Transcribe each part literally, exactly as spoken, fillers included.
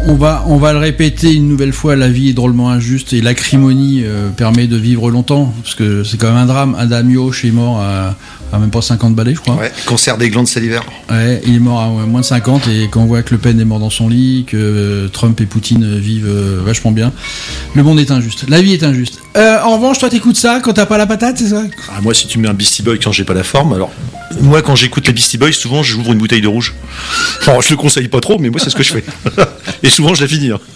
on va, on va le répéter une nouvelle fois, la vie est drôlement injuste et l'acrimonie euh, permet de vivre longtemps, parce que c'est quand même un drame. Adam Yosh est mort à, à même pas cinquante balais, je crois. Ouais, cancer des glandes salivaires. Ouais, il est mort à ouais, moins de cinquante, et quand on voit que Le Pen est mort dans son lit, que euh, Trump et Poutine vivent euh, vachement bien, le monde est injuste, la vie est injuste. Euh, en revanche, toi t'écoutes ça quand t'as pas la patate, c'est ça? Ah, moi, si tu mets un Beastie Boy quand j'ai pas la forme, alors moi quand j'écoute les Beastie Boys, souvent j'ouvre une bouteille de rouge. Alors, je le conseille pas trop, mais moi c'est ce que je fais. Et souvent je la finis. Hein.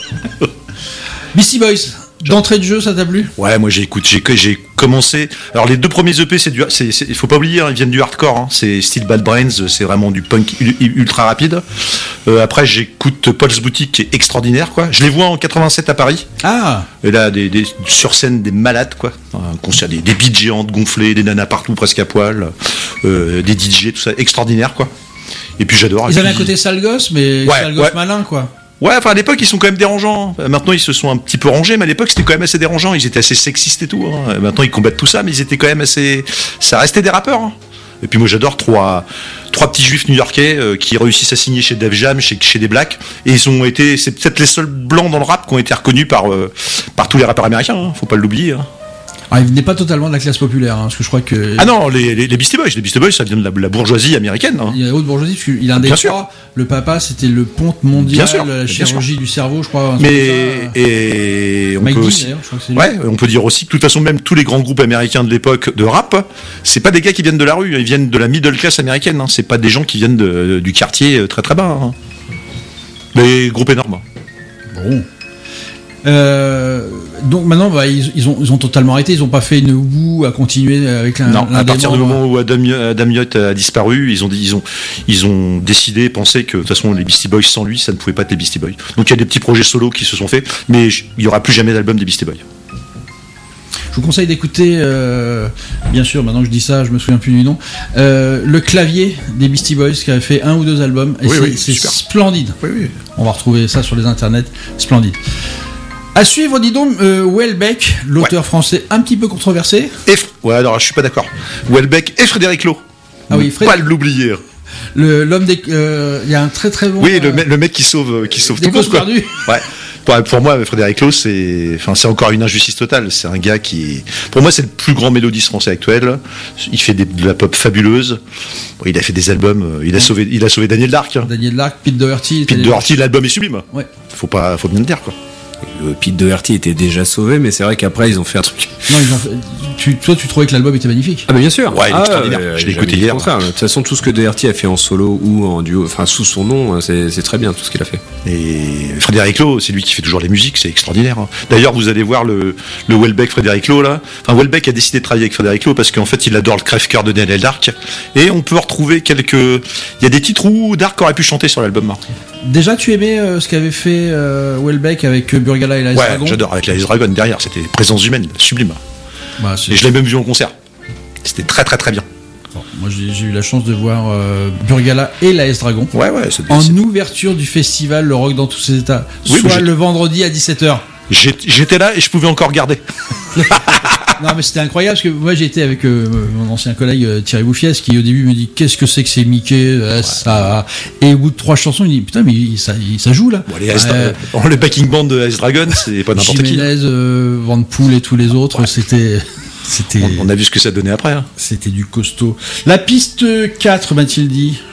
Beastie Boys, d'entrée de jeu, ça t'a plu? Ouais, moi j'écoute, j'ai, j'ai commencé. Alors les deux premiers E P, c'est du, c'est, c'est, il faut pas oublier, hein, ils viennent du hardcore. Hein. C'est style Bad Brains, c'est vraiment du punk ultra rapide. Euh, après j'écoute Paul's Boutique, qui est extraordinaire, quoi. Je les vois en quatre-vingt-sept à Paris. Ah. Et là, des, des sur scène, des malades, quoi. Un concert, des, des beats géantes gonflées, des nanas partout, presque à poil, euh, des D J, tout ça, extraordinaire, quoi. Et puis j'adore. Ils et avaient puis... un côté sale gosse, mais ouais, sale gosse ouais. malin, quoi. Ouais, enfin à l'époque ils sont quand même dérangeants. Maintenant ils se sont un petit peu rangés, mais à l'époque c'était quand même assez dérangeant. Ils étaient assez sexistes et tout. Hein. Maintenant ils combattent tout ça, mais ils étaient quand même assez. Ça restait des rappeurs. Hein. Et puis moi j'adore trois trois petits juifs new-yorkais euh, qui réussissent à signer chez Def Jam, chez, chez des blacks, et ils ont été. C'est peut-être les seuls blancs dans le rap qui ont été reconnus par euh, par tous les rappeurs américains. Hein. Faut pas l'oublier. Hein. Ah, il venait pas totalement de la classe populaire, hein, parce que je crois que. Ah non, les, les, les Beastie Boys, les Beastie Boys, ça vient de la, la bourgeoisie américaine. Hein. Il y a haute bourgeoisie, parce qu'il a un des trois. Le papa, c'était le ponte mondial, sûr, la chirurgie du cerveau, je crois. Mais et on Mike peut Dean, aussi, je crois que c'est lui. ouais, on peut dire aussi que de toute façon même tous les grands groupes américains de l'époque de rap, c'est pas des gars qui viennent de la rue, ils viennent de la middle class américaine. Hein. C'est pas des gens qui viennent de, du quartier très très bas. Hein. Des groupes énormes. Bon. Euh, donc maintenant, bah, ils, ils, ont, ils ont totalement arrêté. Ils n'ont pas fait une boue à continuer avec l'un. Non, l'un à des partir du membres. moment où Adam, Adam Yacht a disparu, ils ont, ils ont, ils ont décidé, pensé que de toute façon les Beastie Boys sans lui, ça ne pouvait pas être les Beastie Boys. Donc il y a des petits projets solo qui se sont faits, mais il n'y aura plus jamais d'album des Beastie Boys. Je vous conseille d'écouter, euh, bien sûr, maintenant que je dis ça, je me souviens plus du nom, euh, le clavier des Beastie Boys qui avait fait un ou deux albums. Et oui, c'est, oui, c'est super. splendide. Oui, oui. On va retrouver ça sur les internets. Splendide. À suivre, dis donc, euh, Houellebecq, l'auteur ouais. français un petit peu controversé. Et, ouais, alors je suis pas d'accord. Houellebecq et Frédéric Lowe. Ah oui, Frédéric. Pas l'oublier. Le, l'homme des, il euh, y a un très très bon. Oui, le, le mec qui sauve, qui sauve des tout le monde, quoi. Perdus. Ouais. Pour, pour moi, Frédéric Lowe, c'est, enfin, c'est encore une injustice totale. C'est un gars qui, pour moi, c'est le plus grand mélodiste français actuel. Il fait des, de la pop fabuleuse. Bon, il a fait des albums. Il a ouais. sauvé, il a sauvé Daniel Dark. Daniel Dark, Pete Doherty. Pete Doherty, l'album est sublime. Ouais. Faut pas, faut bien le dire, quoi. Euh, Pete Doherty était déjà sauvé, mais c'est vrai qu'après ils ont fait un truc. Non, ils ont fait... tu, toi, tu trouvais que l'album était magnifique. Ah, mais bien sûr. Ouais, il est ah, extraordinaire. Euh, je l'ai écouté hier. De toute façon, tout ce que Doherty a fait en solo ou en duo, enfin sous son nom, c'est, c'est très bien tout ce qu'il a fait. Et Frédéric Lowe, c'est lui qui fait toujours les musiques, c'est extraordinaire. Hein. D'ailleurs, vous allez voir le, le Houellebecq Frédéric Lowe là. Enfin, Houellebecq a décidé de travailler avec Frédéric Lowe parce qu'en fait, il adore le crève-cœur de Daniel Dark. Et on peut retrouver quelques. Il y a des titres où Dark aurait pu chanter sur l'album. Hein. Déjà, tu aimais euh, ce qu'avait fait euh, Houellebecq avec Burgala et la Ouais, Dragon. J'adore, avec la Dragon derrière, c'était présence humaine, sublime. Bah, et je l'ai même vu en concert. C'était très très très bien. Bon, moi j'ai, j'ai eu la chance de voir euh, Burgala et la Dragon. Ouais, ouais, c'est en c'est... ouverture du festival Le Rock dans tous ses états. Oui, soit le vendredi à dix-sept heures. J'étais là et je pouvais encore regarder. Non mais c'était incroyable parce que moi j'ai été avec euh, mon ancien collègue euh, Thierry Bouffiès qui au début me dit qu'est-ce que c'est que c'est Mickey euh, ouais. ça et au bout de trois chansons il dit putain mais ça, ça joue là. Bon, les euh, Dra- le backing band de Ice Dragon c'est pas n'importe Jiménez, qui. euh, Van Poel et tous les autres ouais. c'était c'était. On, on a vu ce que ça donnait après. Hein. C'était du costaud. La piste quatre Mathilde dit.